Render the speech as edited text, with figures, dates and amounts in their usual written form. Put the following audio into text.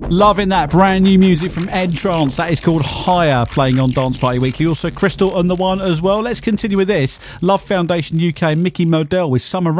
Loving that brand new music from Ed Trance. That is called Higher, playing on Dance Party Weekly. Also Crystal and The One as well. Let's continue with this. Love Foundation UK, Mickey Modell with Summer